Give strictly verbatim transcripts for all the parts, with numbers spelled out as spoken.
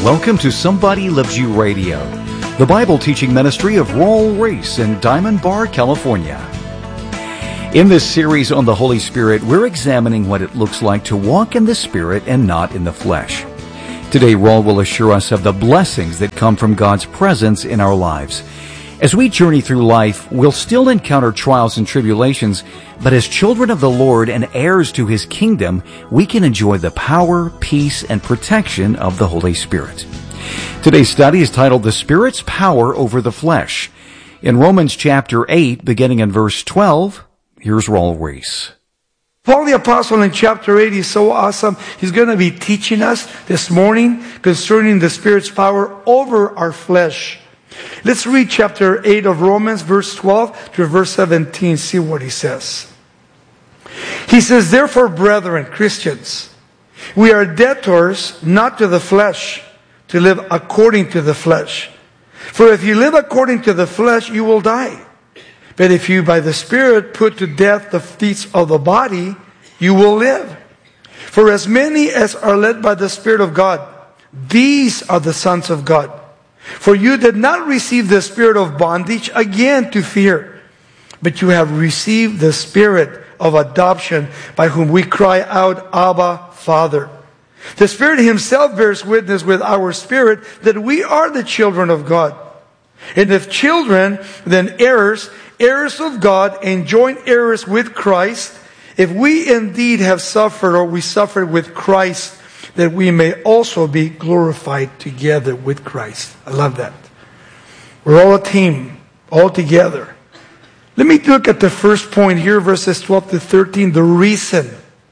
Welcome to Somebody Loves You Radio, the Bible teaching ministry of Raul Ries in Diamond Bar, California. In this series on the Holy Spirit, we're examining what it looks like to walk in the Spirit and not in the flesh. Today, Raul will assure us of the blessings that come from God's presence in our lives. As we journey through life, we'll still encounter trials and tribulations, but as children of the Lord and heirs to His kingdom, we can enjoy the power, peace, and protection of the Holy Spirit. Today's study is titled, The Spirit's Power Over the Flesh. In Romans chapter eight, beginning in verse twelve, here's Raul Ries. Paul the Apostle in chapter eight is so awesome. He's going to be teaching us this morning concerning the Spirit's power over our flesh. Let's read chapter eight of Romans, verse twelve to verse seventeen. See what he says. He says, Therefore, brethren, Christians, we are debtors not to the flesh, to live according to the flesh. For if you live according to the flesh, you will die. But if you by the Spirit put to death the deeds of the body, you will live. For as many as are led by the Spirit of God, these are the sons of God. For you did not receive the spirit of bondage again to fear, but you have received the Spirit of adoption, by whom we cry out, Abba, Father. The Spirit Himself bears witness with our spirit that we are the children of God. And if children, then heirs, heirs of God, and joint heirs with Christ, if we indeed have suffered, or we suffered with Christ, that we may also be glorified together with Christ. I love that. We're all a team, all together. Let me look at the first point here, verses twelve to thirteen, the reason.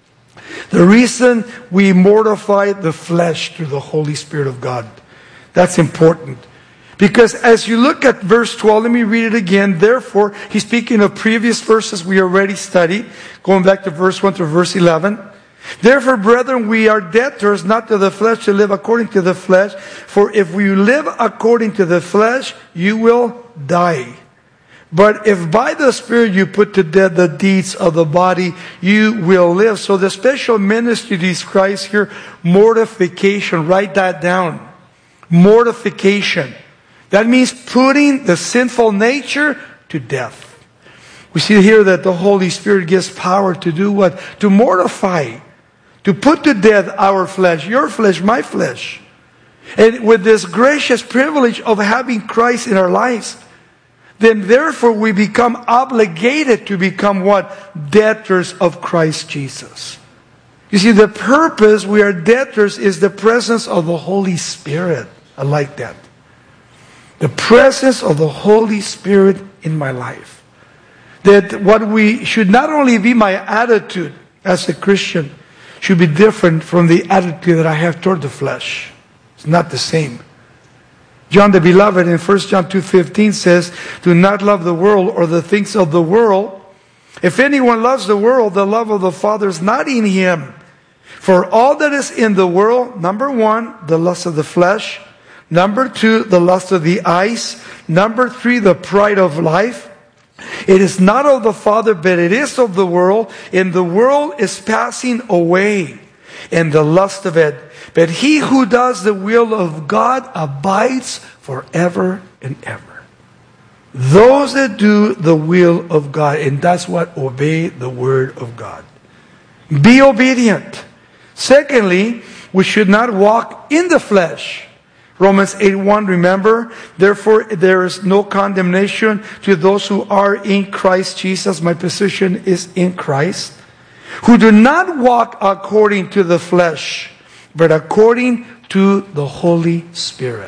The reason we mortify the flesh through the Holy Spirit of God. That's important. Because as you look at verse twelve, let me read it again. Therefore, he's speaking of previous verses we already studied, going back to verse one to verse eleven. Therefore, brethren, we are debtors not to the flesh to live according to the flesh. For if we live according to the flesh, you will die. But if by the Spirit you put to death the deeds of the body, you will live. So the special ministry describes here mortification. Write that down. Mortification. That means putting the sinful nature to death. We see here that the Holy Spirit gives power to do what? To mortify. To put to death our flesh, your flesh, my flesh. And with this gracious privilege of having Christ in our lives, then therefore we become obligated to become what? Debtors of Christ Jesus. You see, the purpose we are debtors is the presence of the Holy Spirit. I like that. The presence of the Holy Spirit in my life. That what we should not only be my attitude as a Christian, should be different from the attitude that I have toward the flesh. It's not the same. John the Beloved in First John two fifteen says, Do not love the world or the things of the world. If anyone loves the world, the love of the Father is not in him. For all that is in the world, number one, the lust of the flesh. Number two, the lust of the eyes. Number three, the pride of life. It is not of the Father, but it is of the world. And the world is passing away, and the lust of it. But he who does the will of God abides forever and ever. Those that do the will of God, and that's what? Obey the word of God. Be obedient. Secondly, we should not walk in the flesh. Romans eight one, remember, therefore there is no condemnation to those who are in Christ Jesus. My position is in Christ. Who do not walk according to the flesh, but according to the Holy Spirit.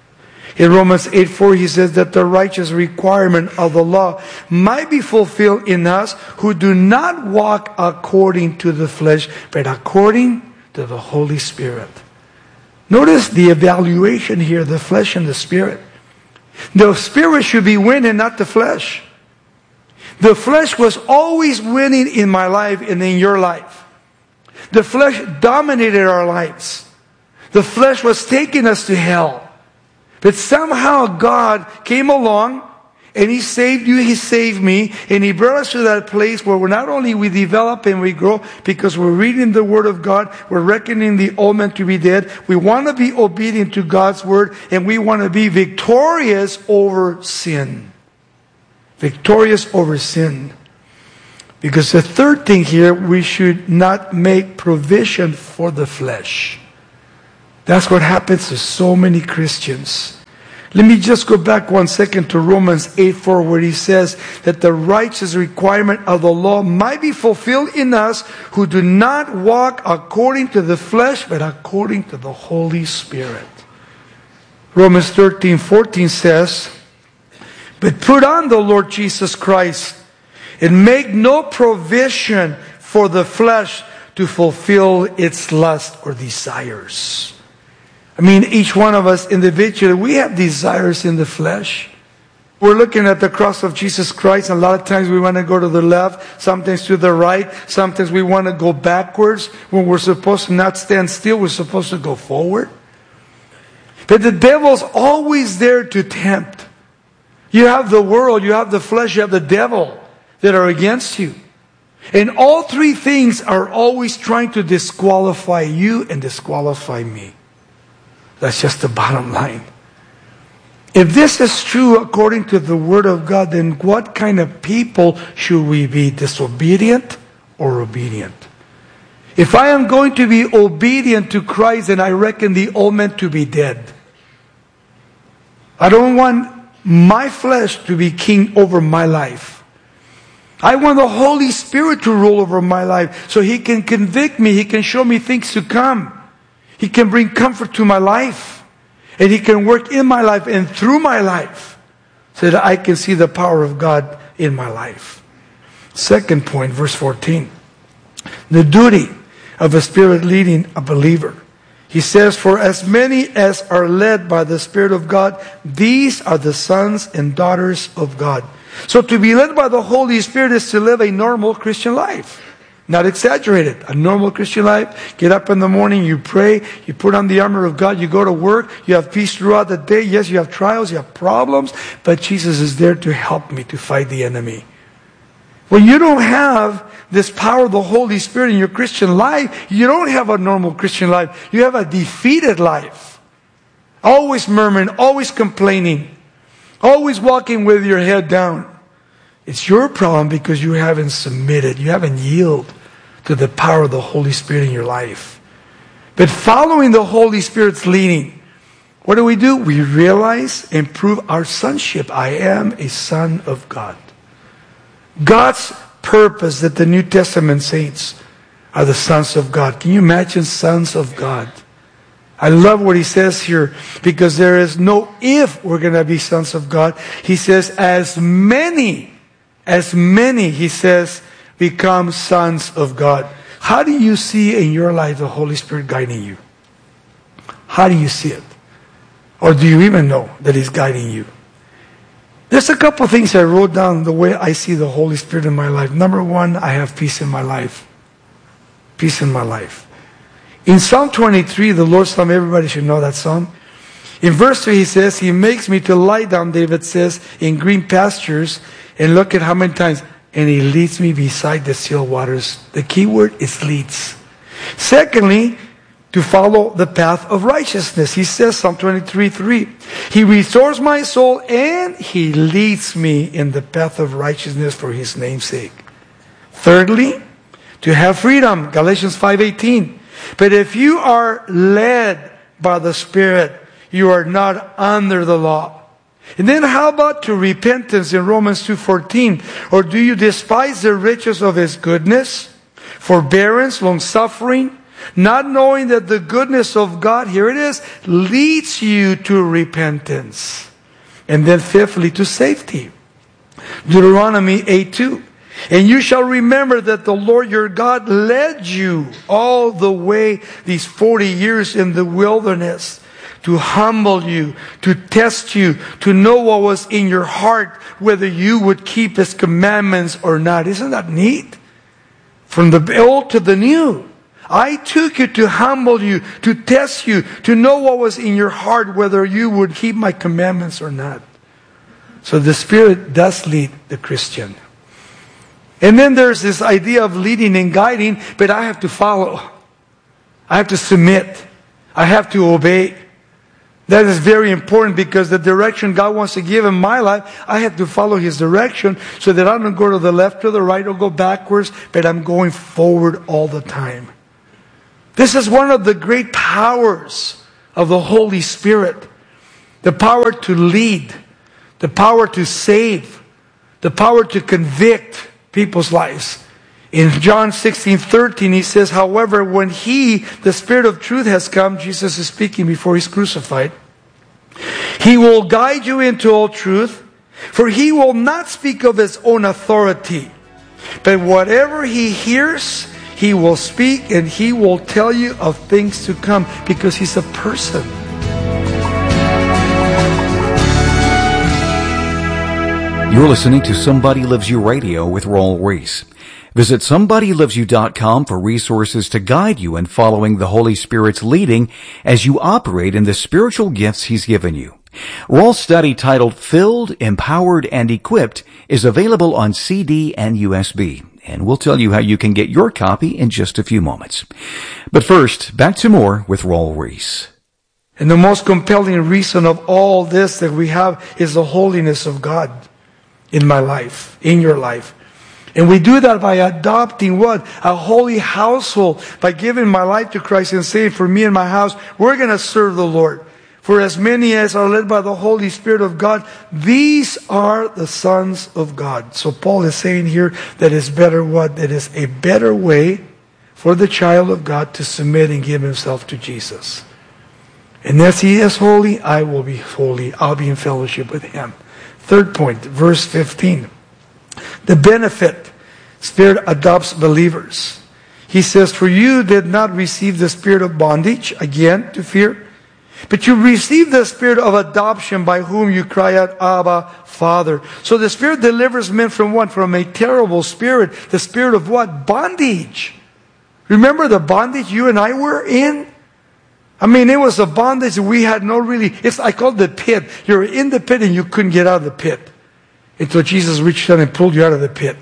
In Romans eight four, he says that the righteous requirement of the law might be fulfilled in us who do not walk according to the flesh, but according to the Holy Spirit. Notice the evaluation here, the flesh and the spirit. The spirit should be winning, not the flesh. The flesh was always winning in my life and in your life. The flesh dominated our lives. The flesh was taking us to hell. But somehow God came along And He saved you, He saved me, and He brought us to that place where we're not only we develop and we grow because we're reading the Word of God, we're reckoning the old man to be dead. We want to be obedient to God's Word, and we want to be victorious over sin. Victorious over sin. Because the third thing here, we should not make provision for the flesh. That's what happens to so many Christians. Let me just go back one second to Romans eight four, where he says that the righteous requirement of the law might be fulfilled in us who do not walk according to the flesh, but according to the Holy Spirit. Romans thirteen fourteen says, but put on the Lord Jesus Christ and make no provision for the flesh to fulfill its lust or desires. I mean, each one of us individually, we have desires in the flesh. We're looking at the cross of Jesus Christ, and a lot of times we want to go to the left, sometimes to the right, sometimes we want to go backwards. When we're supposed to not stand still, we're supposed to go forward. But the devil's always there to tempt. You have the world, you have the flesh, you have the devil that are against you. And all three things are always trying to disqualify you and disqualify me. That's just the bottom line. If this is true according to the Word of God, then what kind of people should we be? Disobedient or obedient? If I am going to be obedient to Christ, then I reckon the old man to be dead. I don't want my flesh to be king over my life. I want the Holy Spirit to rule over my life so He can convict me. He can show me things to come. He can bring comfort to my life. And He can work in my life and through my life so that I can see the power of God in my life. Second point, verse fourteen. The duty of a Spirit leading a believer. He says, for as many as are led by the Spirit of God, these are the sons and daughters of God. So to be led by the Holy Spirit is to live a normal Christian life. Not exaggerated. A normal Christian life. Get up in the morning, you pray, you put on the armor of God, you go to work, you have peace throughout the day. Yes, you have trials, you have problems, but Jesus is there to help me to fight the enemy. When you don't have this power of the Holy Spirit in your Christian life, you don't have a normal Christian life. You have a defeated life. Always murmuring, always complaining, always walking with your head down. It's your problem because you haven't submitted, you haven't yielded to the power of the Holy Spirit in your life. But following the Holy Spirit's leading, what do we do? We realize and prove our sonship. I am a son of God. God's purpose that the New Testament saints are the sons of God. Can you imagine sons of God? I love what he says here because there is no if we're going to be sons of God. He says as many, as many, he says, become sons of God. How do you see in your life the Holy Spirit guiding you? How do you see it? Or do you even know that He's guiding you? There's a couple of things I wrote down the way I see the Holy Spirit in my life. Number one, I have peace in my life. Peace in my life. In Psalm twenty-three, the Lord's Psalm, everybody should know that psalm. In verse three, He says, He makes me to lie down, David says, in green pastures. And look at how many times. And He leads me beside the still waters. The key word is leads. Secondly, to follow the path of righteousness. He says, Psalm twenty-three three, He restores my soul and He leads me in the path of righteousness for His name's sake. Thirdly, to have freedom. Galatians five eighteen. But if you are led by the Spirit, you are not under the law. And then how about to repentance in Romans two fourteen? Or do you despise the riches of His goodness, forbearance, long-suffering, not knowing that the goodness of God, here it is, leads you to repentance? And then fifthly, to safety. Deuteronomy eight two. And you shall remember that the Lord your God led you all the way these forty years in the wilderness to humble you, to test you, to know what was in your heart, whether you would keep His commandments or not. Isn't that neat? From the old to the new. I took you to humble you, to test you, to know what was in your heart, whether you would keep my commandments or not. So the Spirit does lead the Christian. And then there's this idea of leading and guiding, but I have to follow. I have to submit. I have to obey. That is very important because the direction God wants to give in my life, I have to follow His direction so that I don't go to the left or the right or go backwards, but I'm going forward all the time. This is one of the great powers of the Holy Spirit. The power to lead, the power to save, the power to convict people's lives. In John sixteen thirteen, He says, however, when He, the Spirit of truth, has come, Jesus is speaking before He's crucified, He will guide you into all truth, for He will not speak of His own authority, but whatever He hears, He will speak, and He will tell you of things to come, because He's a person. You're listening to Somebody Loves You Radio with Raul Ries. Visit somebody loves you dot com for resources to guide you in following the Holy Spirit's leading as you operate in the spiritual gifts He's given you. Raul's study titled Filled, Empowered, and Equipped is available on C D and U S B, and we'll tell you how you can get your copy in just a few moments. But first, back to more with Raul Ries. And the most compelling reason of all this that we have is the holiness of God in my life, in your life. And we do that by adopting what? A holy household. By giving my life to Christ and saying, for me and my house, we're going to serve the Lord. For as many as are led by the Holy Spirit of God, these are the sons of God. So Paul is saying here that it's better what? That is a better way for the child of God to submit and give himself to Jesus. And as He is holy, I will be holy. I'll be in fellowship with Him. Third point, verse fifteen. The benefit. Spirit adopts believers. He says, for you did not receive the spirit of bondage, again, to fear, but you received the spirit of adoption by whom you cry out, Abba, Father. So the Spirit delivers men from what? From a terrible spirit. The spirit of what? Bondage. Remember the bondage you and I were in? I mean, it was a bondage that we had no really, it's I call it the pit. You're in the pit and you couldn't get out of the pit until Jesus reached down and pulled you out of the pit.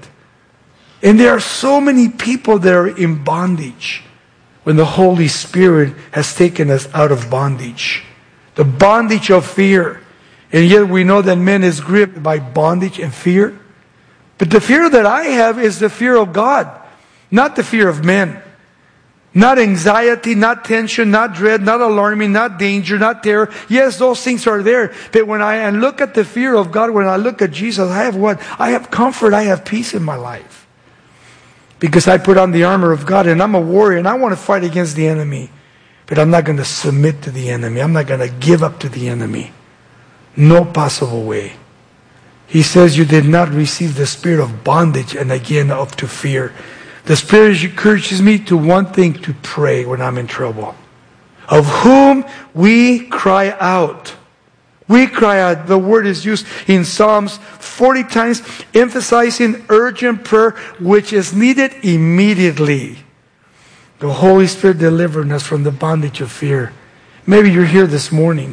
And there are so many people that are in bondage when the Holy Spirit has taken us out of bondage. The bondage of fear. And yet we know that man is gripped by bondage and fear. But the fear that I have is the fear of God, not the fear of men. Not anxiety, not tension, not dread, not alarming, not danger, not terror. Yes, those things are there. But when I look at the fear of God, when I look at Jesus, I have what? I have comfort, I have peace in my life. Because I put on the armor of God and I'm a warrior and I want to fight against the enemy. But I'm not going to submit to the enemy. I'm not going to give up to the enemy. No possible way. He says you did not receive the spirit of bondage and again up to fear. The Spirit encourages me to one thing, to pray when I'm in trouble. Of whom we cry out. We cry out. The word is used in Psalms forty times, emphasizing urgent prayer, which is needed immediately. The Holy Spirit delivering us from the bondage of fear. Maybe you're here this morning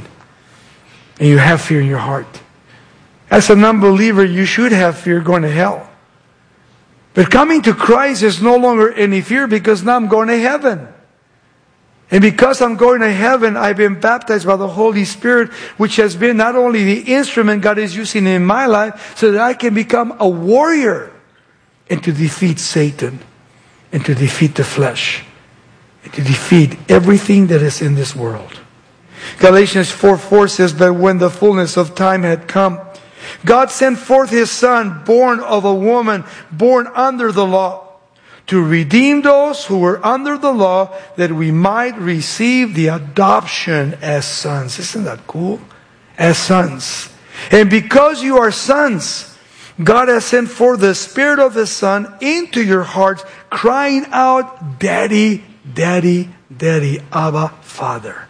and you have fear in your heart. As an unbeliever, you should have fear going to hell. But coming to Christ is no longer any fear because now I'm going to heaven. And because I'm going to heaven, I've been baptized by the Holy Spirit, which has been not only the instrument God is using in my life, so that I can become a warrior and to defeat Satan and to defeat the flesh and to defeat everything that is in this world. Galatians four four says, but when the fullness of time had come, God sent forth His Son, born of a woman, born under the law, to redeem those who were under the law, that we might receive the adoption as sons. Isn't that cool? As sons. And because you are sons, God has sent forth the Spirit of His Son into your hearts, crying out, Daddy, Daddy, Daddy, Abba, Father.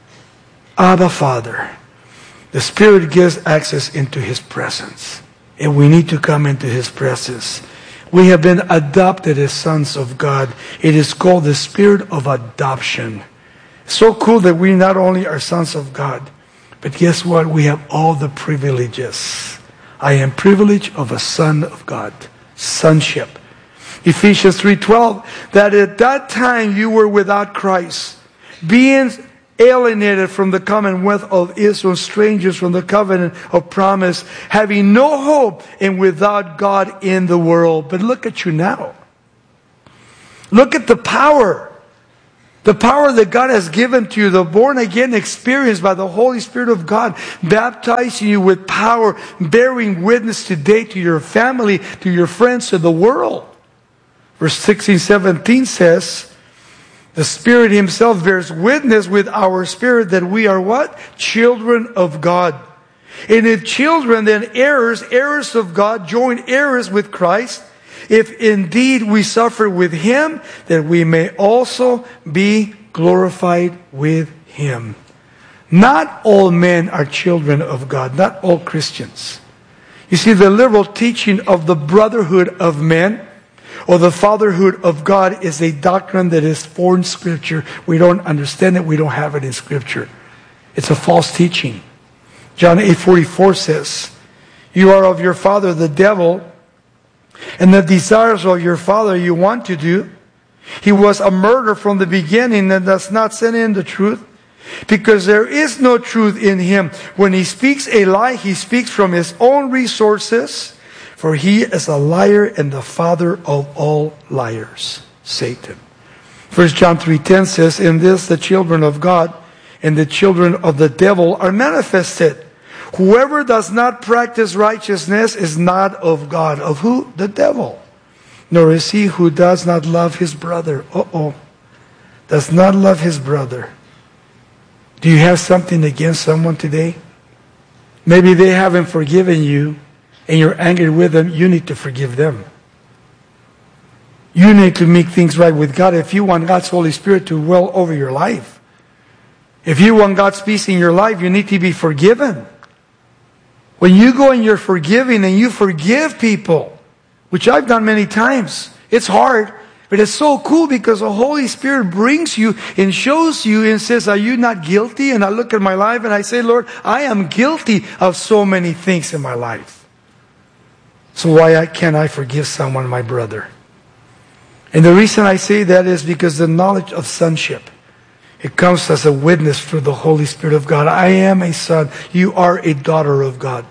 Abba, Father. The Spirit gives access into His presence. And we need to come into His presence. We have been adopted as sons of God. It is called the Spirit of adoption. So cool that we not only are sons of God, but guess what? We have all the privileges. I am privileged of a son of God. Sonship. Ephesians three twelve, that at that time you were without Christ, being alienated from the commonwealth of Israel, strangers from the covenant of promise, having no hope and without God in the world. But look at you now. Look at the power. The power that God has given to you, the born again experience by the Holy Spirit of God, baptizing you with power, bearing witness today to your family, to your friends, to the world. Verse sixteen, seventeen says, the Spirit Himself bears witness with our spirit that we are what? Children of God. And if children, then heirs, heirs of God, joint heirs with Christ. If indeed we suffer with Him, that we may also be glorified with Him. Not all men are children of God. Not all Christians. You see, the liberal teaching of the brotherhood of men or the fatherhood of God is a doctrine that is foreign Scripture. We don't understand it. We don't have it in Scripture. It's a false teaching. John eight forty-four says, you are of your father the devil, and the desires of your father you want to do. He was a murderer from the beginning and does not sin in the truth, because there is no truth in him. When he speaks a lie, he speaks from his own resources, for he is a liar and the father of all liars, Satan. First John three ten says, in this the children of God and the children of the devil are manifested. Whoever does not practice righteousness is not of God. Of who? The devil. Nor is he who does not love his brother. Uh-oh. Does not love his brother. Do you have something against someone today? Maybe they haven't forgiven you and you're angry with them. You need to forgive them. You need to make things right with God if you want God's Holy Spirit to dwell over your life. If you want God's peace in your life, you need to be forgiven. When you go and you're forgiving and you forgive people, which I've done many times, it's hard, but it's so cool because the Holy Spirit brings you and shows you and says, are you not guilty? And I look at my life and I say, Lord, I am guilty of so many things in my life. So why can't I forgive someone, my brother? And the reason I say that is because the knowledge of sonship, it comes as a witness through the Holy Spirit of God. I am a son. You are a daughter of God.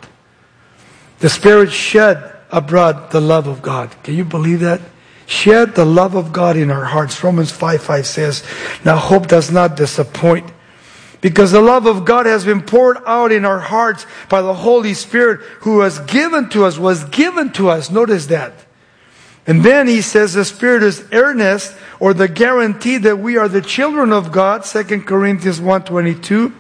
The Spirit shed abroad the love of God. Can you believe that? Shed the love of God in our hearts. Romans five five says, now hope does not disappoint, because the love of God has been poured out in our hearts by the Holy Spirit who was given to us, was given to us. Notice that. And then he says the Spirit is earnest, or the guarantee that we are the children of God, Second Corinthians one twenty-two,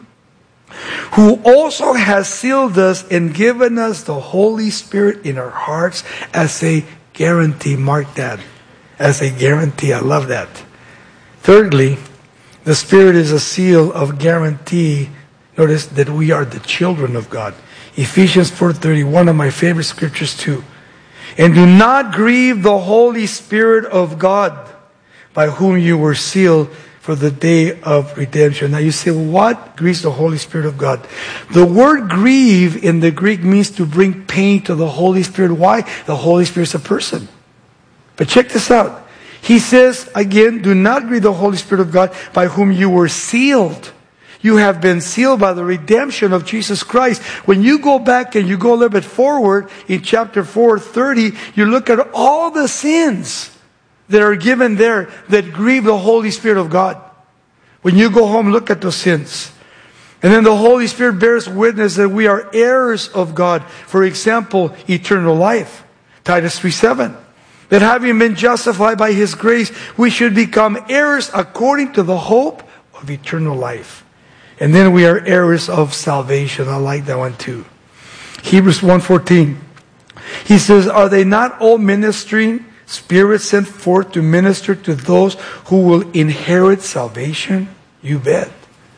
who also has sealed us and given us the Holy Spirit in our hearts as a guarantee. Mark that. As a guarantee. I love that. Thirdly, the Spirit is a seal of guarantee. Notice that we are the children of God. Ephesians four thirty, one of my favorite scriptures too. And do not grieve the Holy Spirit of God, by whom you were sealed for the day of redemption. Now you say, well, what grieves the Holy Spirit of God? The word grieve in the Greek means to bring pain to the Holy Spirit. Why? The Holy Spirit is a person. But check this out. He says, again, do not grieve the Holy Spirit of God, by whom you were sealed. You have been sealed by the redemption of Jesus Christ. When you go back and you go a little bit forward in chapter four thirty, you look at all the sins that are given there that grieve the Holy Spirit of God. When you go home, look at those sins. And then the Holy Spirit bears witness that we are heirs of God. For example, eternal life. Titus three seven. That having been justified by His grace, we should become heirs according to the hope of eternal life. And then we are heirs of salvation. I like that one too. Hebrews one fourteen. He says, are they not all ministering spirits sent forth to minister to those who will inherit salvation? You bet.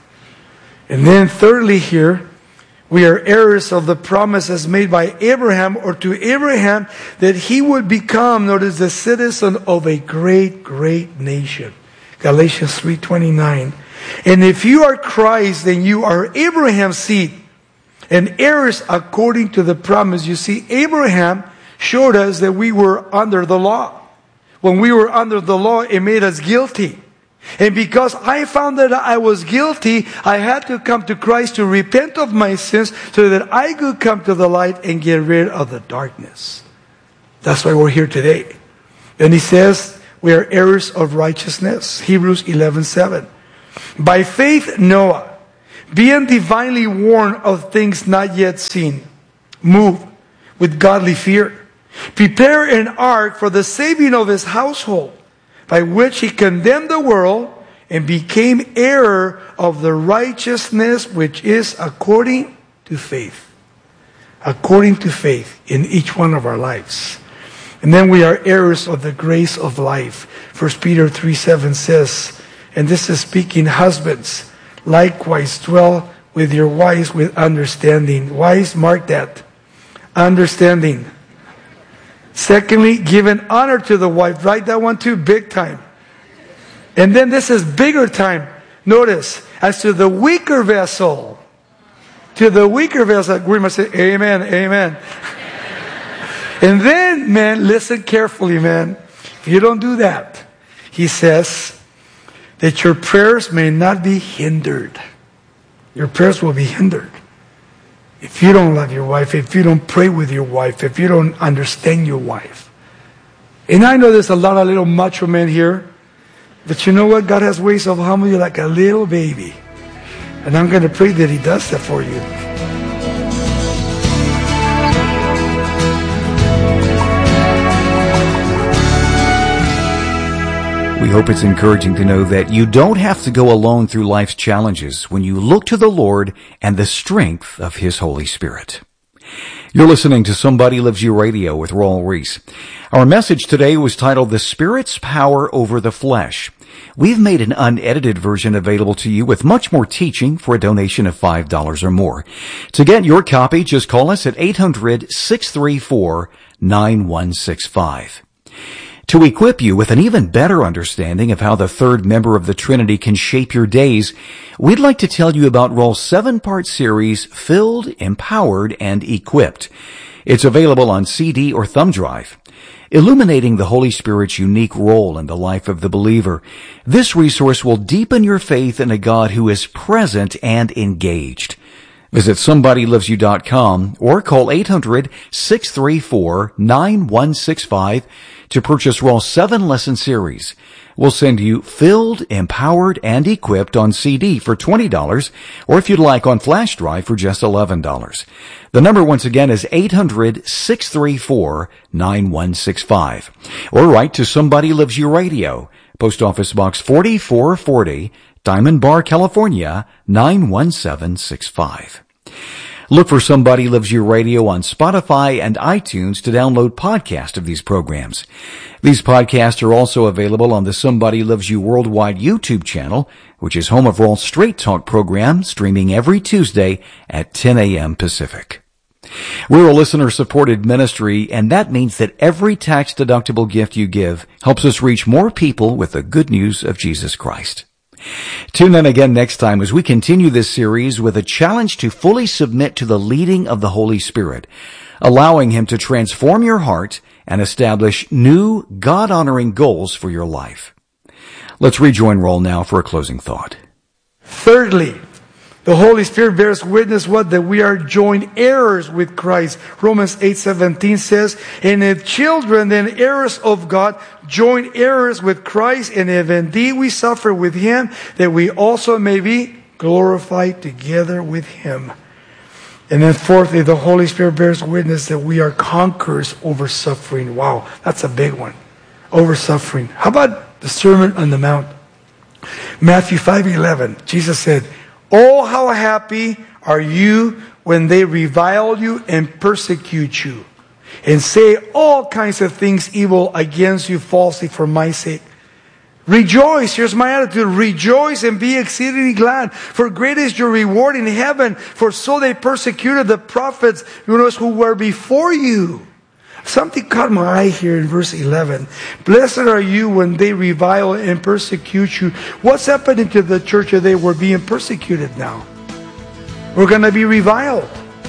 And then thirdly here, we are heirs of the promises made by Abraham, or to Abraham, that he would become, notice, the citizen of a great, great nation. Galatians three twenty-nine. And if you are Christ, then you are Abraham's seed, and heirs according to the promise. You see, Abraham showed us that we were under the law. When we were under the law, it made us guilty. And because I found that I was guilty, I had to come to Christ to repent of my sins so that I could come to the light and get rid of the darkness. That's why we're here today. And he says we are heirs of righteousness. Hebrews eleven seven. By faith Noah, being divinely warned of things not yet seen, moved with godly fear, prepared an ark for the saving of his household, by which he condemned the world and became heir of the righteousness which is according to faith. According to faith in each one of our lives. And then we are heirs of the grace of life. First Peter three seven says, and this is speaking, husbands, likewise dwell with your wives with understanding. Wives, mark that. Understanding. Secondly, giving honor to the wife. Write that one too, big time. And then this is bigger time. Notice, as to the weaker vessel. To the weaker vessel, we must say, amen, amen. And then, man, listen carefully, man. If you don't do that, he says that your prayers may not be hindered. Your prayers will be hindered. If you don't love your wife, if you don't pray with your wife, if you don't understand your wife. And I know there's a lot of little macho men here, but you know what? God has ways of humbling you like a little baby. And I'm going to pray that he does that for you. We hope it's encouraging to know that you don't have to go alone through life's challenges when you look to the Lord and the strength of His Holy Spirit. You're listening to Somebody Loves You Radio with Raul Ries. Our message today was titled The Spirit's Power Over the Flesh. We've made an unedited version available to you with much more teaching for a donation of five dollars or more. To get your copy, just call us at eight hundred, six three four, nine one six five. To equip you with an even better understanding of how the third member of the Trinity can shape your days, we'd like to tell you about Raul's seven-part series, Filled, Empowered, and Equipped. It's available on C D or thumb drive. Illuminating the Holy Spirit's unique role in the life of the believer, this resource will deepen your faith in a God who is present and engaged. Visit somebody loves you dot com or call eight hundred, six three four, nine one six five to purchase Raul's seven-lesson series. We'll send you Filled, Empowered, and Equipped on C D for twenty dollars, or if you'd like on flash drive for just eleven dollars. The number once again is eight hundred, six three four, nine one six five. Or write to Somebody Loves You Radio, Post Office Box forty-four forty, Diamond Bar, California, nine one seven six five. Look for Somebody Loves You Radio on Spotify and iTunes to download podcasts of these programs. These podcasts are also available on the Somebody Loves You Worldwide YouTube channel, which is home of Raul's Straight Talk program, streaming every Tuesday at ten a.m. Pacific. We're a listener-supported ministry, and that means that every tax-deductible gift you give helps us reach more people with the good news of Jesus Christ. Tune in again next time as we continue this series with a challenge to fully submit to the leading of the Holy Spirit, allowing Him to transform your heart and establish new, God-honoring goals for your life. Let's rejoin Raul now for a closing thought. Thirdly, the Holy Spirit bears witness what? That we are joint heirs with Christ. Romans eight seventeen says, and if children, then heirs of God, joint heirs with Christ, and if indeed we suffer with Him, that we also may be glorified together with Him. And then fourthly, the Holy Spirit bears witness that we are conquerors over suffering. Wow, that's a big one. Over suffering. How about the Sermon on the Mount? Matthew five eleven, Jesus said, oh, how happy are you when they revile you and persecute you, and say all kinds of things evil against you falsely for my sake. Rejoice, here's my attitude, rejoice and be exceedingly glad, for great is your reward in heaven, for so they persecuted the prophets, you know, who were before you. Something caught my eye here in verse eleven. Blessed are you when they revile and persecute you. What's happening to the church? They were being persecuted now. We're going to be reviled.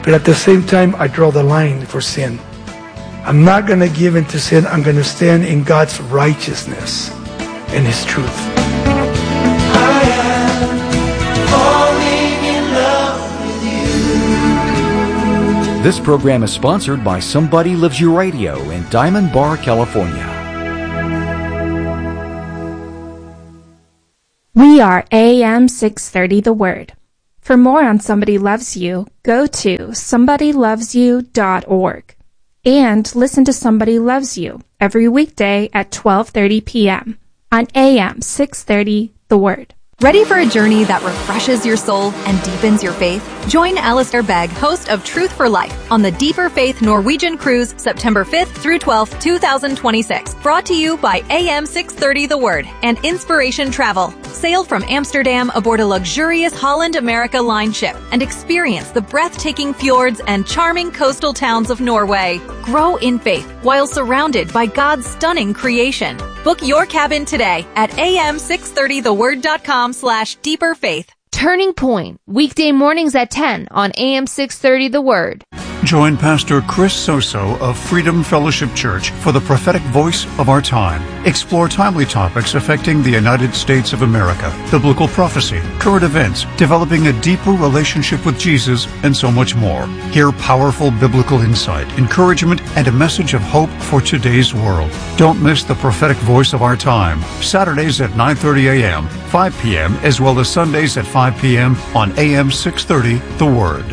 But at the same time, I draw the line for sin. I'm not going to give in to sin. I'm going to stand in God's righteousness and His truth. I am falling in love with you. This program is sponsored by Somebody Loves You Radio in Diamond Bar, California. We are A M six thirty The Word. For more on Somebody Loves You, go to somebody loves you dot org and listen to Somebody Loves You every weekday at twelve thirty p.m. on A M six thirty The Word. Ready for a journey that refreshes your soul and deepens your faith? Join Alistair Begg, host of Truth for Life, on the Deeper Faith Norwegian Cruise, September fifth through twelfth, twenty twenty-six. Brought to you by A M six thirty The Word and Inspiration Travel. Sail from Amsterdam aboard a luxurious Holland America Line ship and experience the breathtaking fjords and charming coastal towns of Norway. Grow in faith while surrounded by God's stunning creation. Book your cabin today at A M six thirty the word dot com slash deeper faith. Turning Point, weekday mornings at ten on A M six thirty The Word. Join Pastor Chris Soso of Freedom Fellowship Church for the prophetic voice of our time. Explore timely topics affecting the United States of America, biblical prophecy, current events, developing a deeper relationship with Jesus, and so much more. Hear powerful biblical insight, encouragement, and a message of hope for today's world. Don't miss the prophetic voice of our time. Saturdays at nine thirty a.m., five p.m., as well as Sundays at five p.m. on A M six thirty The Word.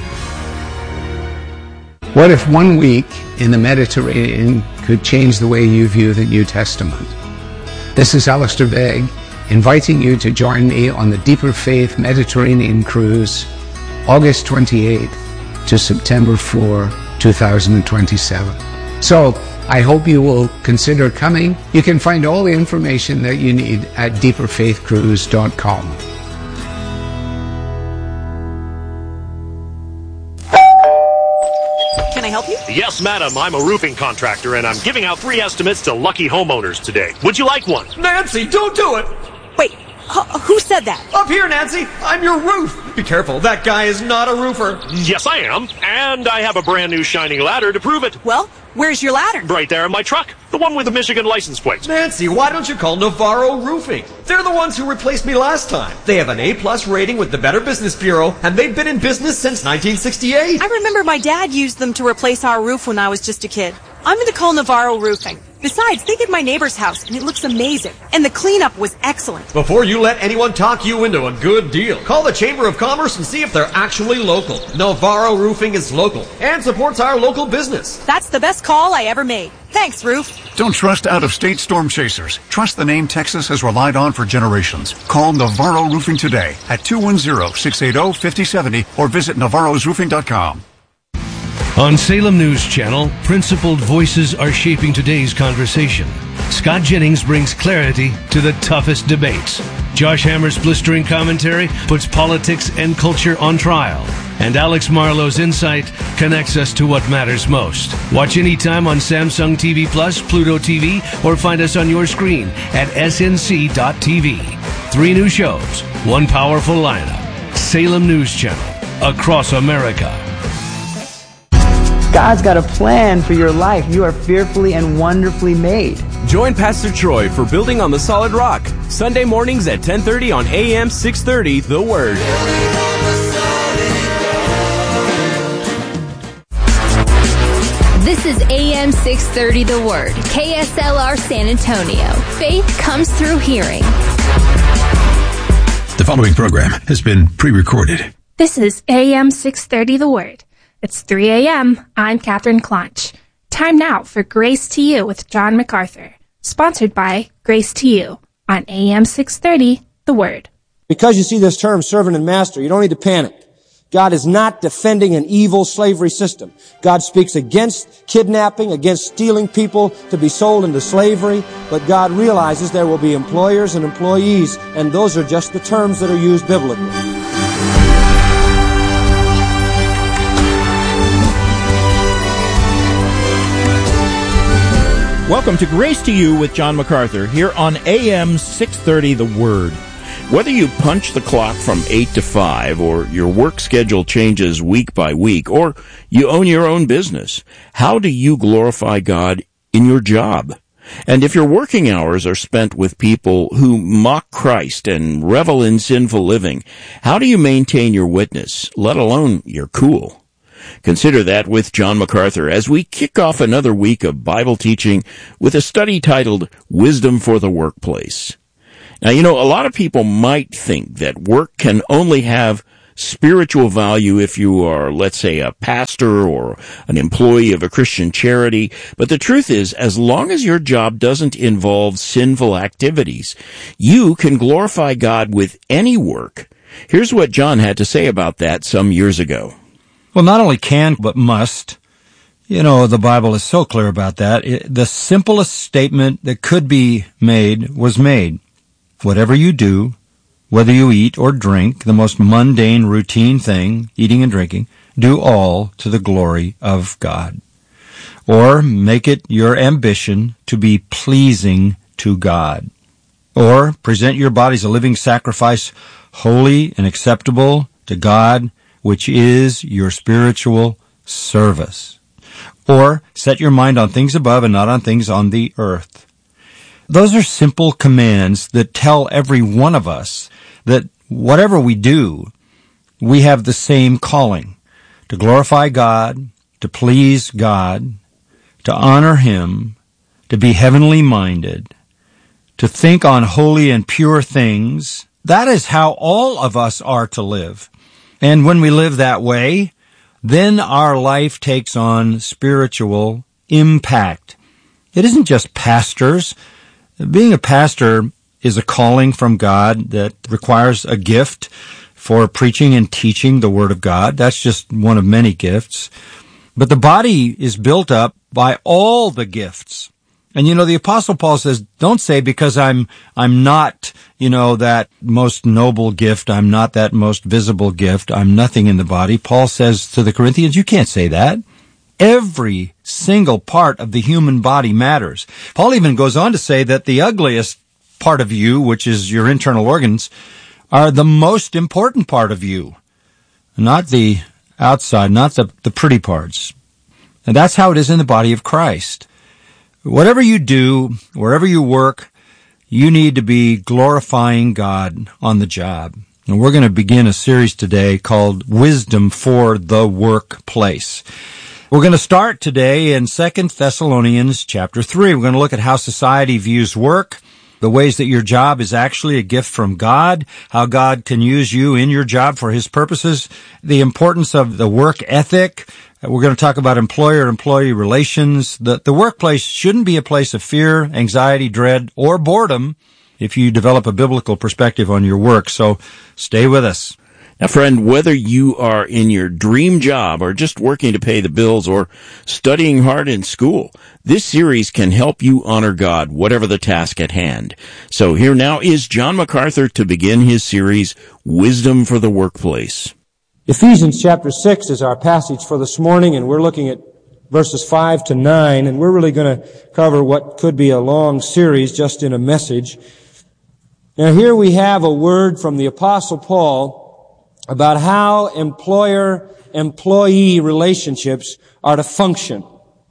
What if one week in the Mediterranean could change the way you view the New Testament? This is Alistair Begg, inviting you to join me on the Deeper Faith Mediterranean Cruise, August twenty-eighth to September fourth, twenty twenty-seven. So, I hope you will consider coming. You can find all the information that you need at deeper faith cruise dot com. Can I help you? Yes, madam. I'm a roofing contractor, and I'm giving out free estimates to lucky homeowners today. Would you like one? Nancy, don't do it! Wait, who said that? Up here, Nancy! I'm your roof! Be careful, that guy is not a roofer. Yes, I am. And I have a brand new shining ladder to prove it. Well, where's your ladder? Right there in my truck. The one with the Michigan license plate. Nancy, why don't you call Navarro Roofing? They're the ones who replaced me last time. They have an A plus rating with the Better Business Bureau, and they've been in business since nineteen sixty-eight. I remember my dad used them to replace our roof when I was just a kid. I'm going to call Navarro Roofing. Besides, they did my neighbor's house, and it looks amazing. And the cleanup was excellent. Before you let anyone talk you into a good deal, call the Chamber of Commerce and see if they're actually local. Navarro Roofing is local and supports our local business. That's the best call I ever made. Thanks, Roof. Don't trust out-of-state storm chasers. Trust the name Texas has relied on for generations. Call Navarro Roofing today at two one zero, six eight zero, five zero seven zero or visit navarros roofing dot com. On Salem News Channel, principled voices are shaping today's conversation. Scott Jennings brings clarity to the toughest debates. Josh Hammer's blistering commentary puts politics and culture on trial. And Alex Marlowe's insight connects us to what matters most. Watch anytime on Samsung T V Plus, Pluto T V, or find us on your screen at S N C dot T V. Three new shows, one powerful lineup. Salem News Channel, across America. God's got a plan for your life. You are fearfully and wonderfully made. Join Pastor Troy for Building on the Solid Rock, Sunday mornings at ten thirty on A M six thirty The Word. This is A M six thirty The Word, K S L R San Antonio. Faith comes through hearing. The following program has been pre-recorded. This is A M six thirty The Word. It's three a.m. I'm Catherine Clonch. Time now for Grace to You with John MacArthur. Sponsored by Grace to You on A M six thirty The Word. Because you see this term, servant and master, you don't need to panic. God is not defending an evil slavery system. God speaks against kidnapping, against stealing people to be sold into slavery, but God realizes there will be employers and employees, and those are just the terms that are used biblically. Welcome to Grace to You with John MacArthur here on A M six thirty The Word. Whether you punch the clock from eight to five, or your work schedule changes week by week, or you own your own business, how do you glorify God in your job? And if your working hours are spent with people who mock Christ and revel in sinful living, how do you maintain your witness, let alone your cool? Consider that with John MacArthur as we kick off another week of Bible teaching with a study titled Wisdom for the Workplace. Now, you know, a lot of people might think that work can only have spiritual value if you are, let's say, a pastor or an employee of a Christian charity. But the truth is, as long as your job doesn't involve sinful activities, you can glorify God with any work. Here's what John had to say about that some years ago. Well, not only can, but must. You know, the Bible is so clear about that. It, the simplest statement that could be made was made. Whatever you do, whether you eat or drink, the most mundane, routine thing, eating and drinking, do all to the glory of God. Or make it your ambition to be pleasing to God. Or present your body as a living sacrifice, holy and acceptable to God, which is your spiritual service. Or set your mind on things above and not on things on the earth. Those are simple commands that tell every one of us that whatever we do, we have the same calling, to glorify God, to please God, to honor Him, to be heavenly minded, to think on holy and pure things. That is how all of us are to live. And when we live that way, then our life takes on spiritual impact. It isn't just pastors. Being a pastor is a calling from God that requires a gift for preaching and teaching the Word of God. That's just one of many gifts. But the body is built up by all the gifts. And you know, the Apostle Paul says, don't say because I'm, I'm not, you know, that most noble gift, I'm not that most visible gift, I'm nothing in the body. Paul says to the Corinthians, you can't say that. Every single part of the human body matters. Paul even goes on to say that the ugliest part of you, which is your internal organs, are the most important part of you. Not the outside, not the, the pretty parts. And that's how it is in the body of Christ. Whatever you do, wherever you work, you need to be glorifying God on the job. And we're going to begin a series today called Wisdom for the Workplace. We're going to start today in Second Thessalonians chapter three. We're going to look at how society views work, the ways that your job is actually a gift from God, how God can use you in your job for His purposes, the importance of the work ethic. We're going to talk about employer-employee relations. The, the workplace shouldn't be a place of fear, anxiety, dread, or boredom if you develop a biblical perspective on your work. So stay with us. Now, friend, whether you are in your dream job or just working to pay the bills or studying hard in school, this series can help you honor God, whatever the task at hand. So here now is John MacArthur to begin his series, Wisdom for the Workplace. Ephesians chapter six is our passage for this morning, and we're looking at verses five to nine, and we're really going to cover what could be a long series just in a message. Now, here we have a word from the Apostle Paul about how employer-employee relationships are to function.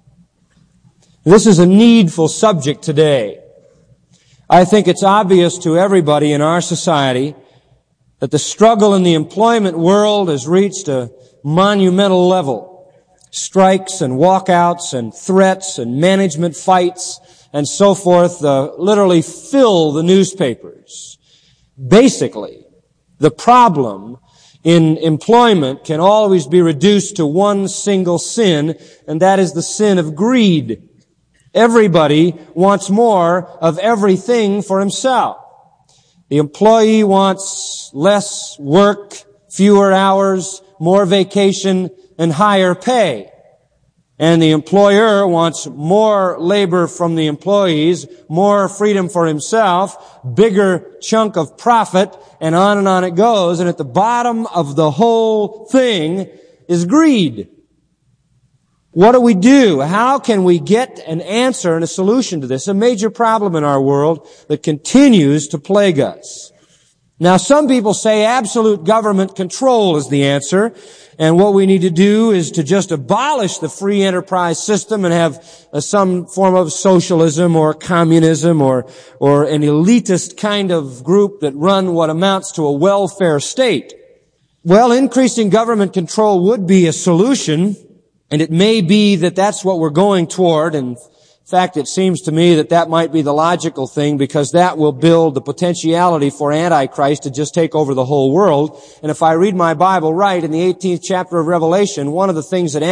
This is a needful subject today. I think it's obvious to everybody in our society that the struggle in the employment world has reached a monumental level. Strikes and walkouts and threats and management fights and so forth uh, literally fill the newspapers. Basically, the problem in employment can always be reduced to one single sin, and that is the sin of greed. Everybody wants more of everything for himself. The employee wants less work, fewer hours, more vacation, and higher pay. And the employer wants more labor from the employees, more freedom for himself, bigger chunk of profit, and on and on it goes. And at the bottom of the whole thing is greed. What do we do? How can we get an answer and a solution to this? A major problem in our world that continues to plague us. Now, some people say absolute government control is the answer, and what we need to do is to just abolish the free enterprise system and have uh, some form of socialism or communism or or an elitist kind of group that run what amounts to a welfare state. Well, increasing government control would be a solution, and it may be that that's what we're going toward, and in fact, it seems to me that that might be the logical thing, because that will build the potentiality for Antichrist to just take over the whole world. And if I read my Bible right, in the eighteenth chapter of Revelation, one of the things that